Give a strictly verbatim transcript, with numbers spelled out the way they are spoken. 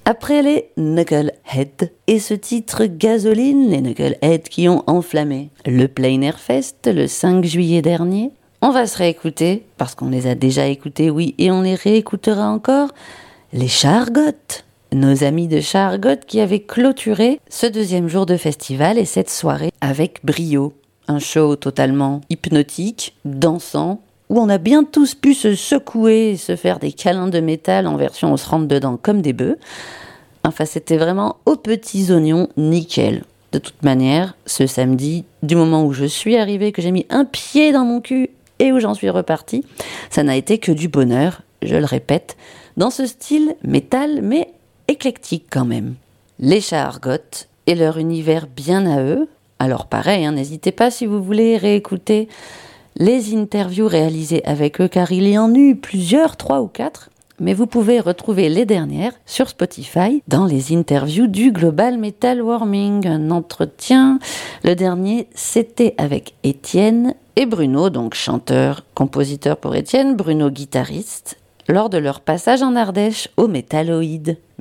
Après les Knucklehead et ce titre Gasoline, les Knucklehead qui ont enflammé le Plein Air Fest le cinq juillet dernier, on va se réécouter, parce qu'on les a déjà écoutés, oui, et on les réécoutera encore, les Chargottes, nos amis de Chargottes qui avaient clôturé ce deuxième jour de festival et cette soirée avec brio. Un show totalement hypnotique, dansant, où on a bien tous pu se secouer et se faire des câlins de métal en version on se rentre dedans comme des bœufs. Enfin, c'était vraiment aux petits oignons, nickel. De toute manière, ce samedi, du moment où je suis arrivée, que j'ai mis un pied dans mon cul et où j'en suis repartie, ça n'a été que du bonheur, je le répète, dans ce style métal, mais éclectique quand même. Les Chargottes et leur univers bien à eux. Alors pareil, hein, n'hésitez pas si vous voulez réécouter les interviews réalisées avec eux, car il y en eut plusieurs, trois ou quatre, mais vous pouvez retrouver les dernières sur Spotify dans les interviews du Global Metal Warming. Un entretien, le dernier, c'était avec Étienne et Bruno, donc chanteur, compositeur pour Étienne, Bruno guitariste, lors de leur passage en Ardèche au Métalloïd.